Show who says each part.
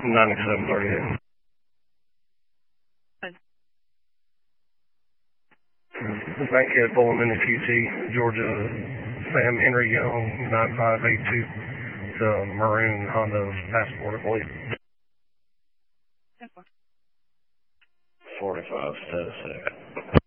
Speaker 1: 9738. Bank Head pulling in the QT, Georgia, Sam Henry Young, 9582. It's a maroon Honda Passport, I believe. 45 status.